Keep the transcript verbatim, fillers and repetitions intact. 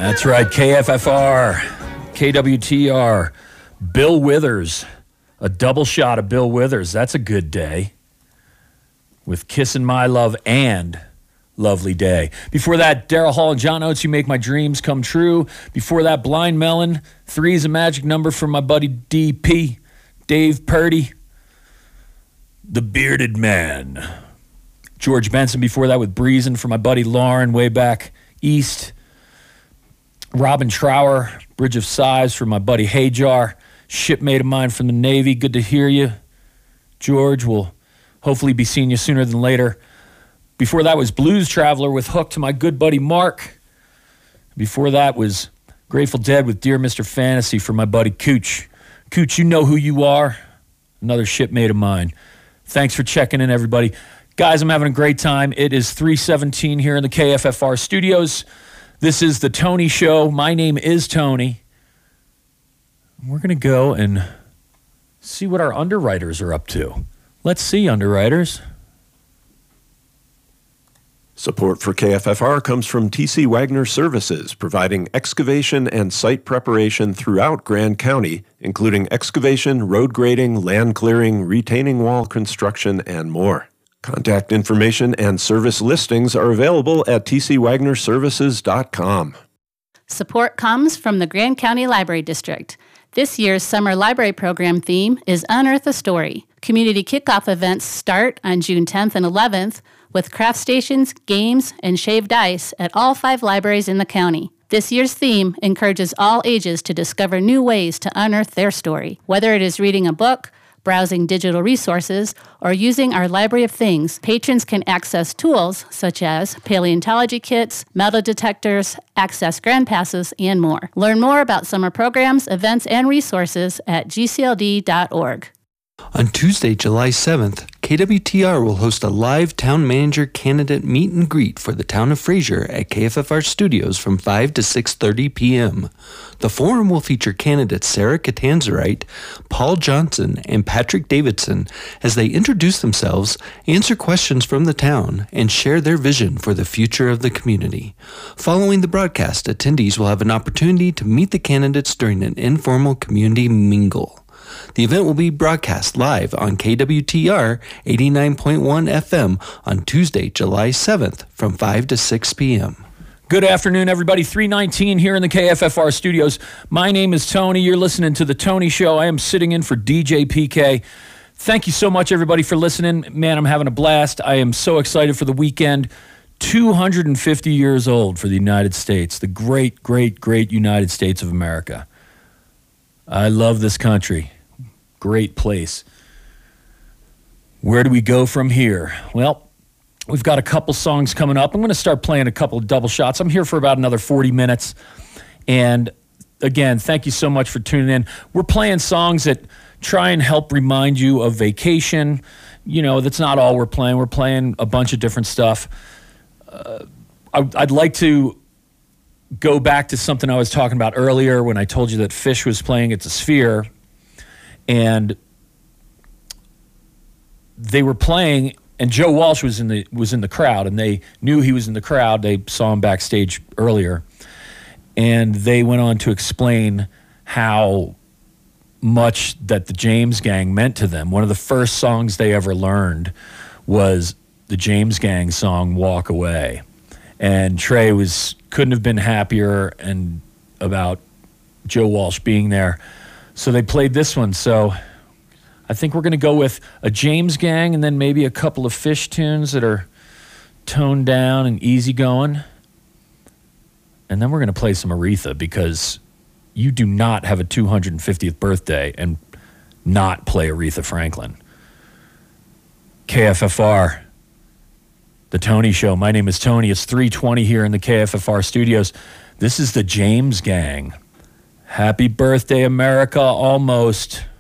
That's right, K F F R, K W T R, Bill Withers, a double shot of Bill Withers. That's a good day. With Kissin' My Love and Lovely Day. Before that, Daryl Hall and John Oates, You Make My Dreams Come True. Before that, Blind Melon, Three's a Magic Number for my buddy D P, Dave Purdy, The Bearded Man. George Benson before that with Breezin' for my buddy Lauren way back east. Robin Trower, Bridge of Sighs for my buddy Hayjar. Shipmate of mine from the Navy, good to hear you. George, we'll hopefully be seeing you sooner than later. Before that was Blues Traveler with Hook to my good buddy Mark. Before that was Grateful Dead with Dear Mister Fantasy for my buddy Cooch. Cooch, you know who you are. Another shipmate of mine. Thanks for checking in, everybody. Guys, I'm having a great time. It is three seventeen here in the K F F R studios. This is the Tony Show. My name is Tony. We're going to go and see what our underwriters are up to. Let's see, underwriters. Support for K F F R comes from T C Wagner Services, providing excavation and site preparation throughout Grand County, including excavation, road grading, land clearing, retaining wall construction, and more. Contact information and service listings are available at t c wagner services dot com. Support comes from the Grand County Library District. This year's summer library program theme is Unearth a Story. Community kickoff events start on June tenth and eleventh with craft stations, games, and shaved ice at all five libraries in the county. This year's theme encourages all ages to discover new ways to unearth their story. Whether it is reading a book, browsing digital resources, or using our Library of Things, patrons can access tools such as paleontology kits, metal detectors, access grand passes, and more. Learn more about summer programs, events, and resources at g c l d dot org. On Tuesday, July seventh, K W T R will host a live town manager candidate meet and greet for the town of Fraser at K F F R Studios from five to six thirty p.m. The forum will feature candidates Sarah Catanzarite, Paul Johnson, and Patrick Davidson as they introduce themselves, answer questions from the town, and share their vision for the future of the community. Following the broadcast, attendees will have an opportunity to meet the candidates during an informal community mingle. The event will be broadcast live on K W T R eighty-nine point one F M on Tuesday, July seventh from five to six p.m. Good afternoon, everybody. three nineteen here in the K F F R studios. My name is Tony. You're listening to The Tony Show. I am sitting in for D J P K. Thank you so much, everybody, for listening. Man, I'm having a blast. I am so excited for the weekend. two hundred fifty years old for the United States, the great, great, great United States of America. I love this country. Great place. Where do we go from here? Well, we've got a couple songs coming up. I'm going to start playing a couple of double shots. I'm here for about another forty minutes. And again, thank you so much for tuning in. We're playing songs that try and help remind you of vacation. You know, that's not all we're playing. We're playing a bunch of different stuff. Uh, I, I'd like to go back to something I was talking about earlier when I told you that Fish was playing at the Sphere. And they were playing, and Joe Walsh was in the was in the crowd, and they knew he was in the crowd. They saw him backstage earlier, and they went on to explain how much that the James Gang meant to them. One of the first songs they ever learned was the James Gang song "Walk Away," and Trey was couldn't have been happier and about Joe Walsh being there. So they played this one. So I think we're going to go with a James Gang and then maybe a couple of Fish tunes that are toned down and easy going. And then we're going to play some Aretha because you do not have a two hundred fiftieth birthday and not play Aretha Franklin. K F F R, The Tony Show. My name is Tony. It's three twenty here in the K F F R studios. This is the James Gang. Happy birthday, America, almost.